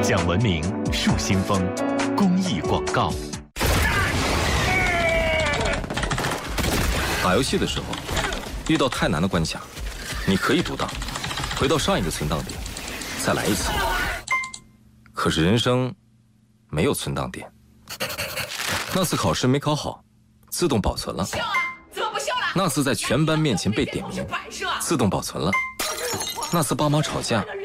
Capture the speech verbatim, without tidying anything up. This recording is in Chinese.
讲文明树新风公益广告。 打游戏的时候，遇到太难的关卡，你可以读档，回到上一个存档点，再来一次。可是人生没有存档点。那次考试没考好，自动保存了。那次在全班面前被点名，自动保存了。那次爸妈吵架，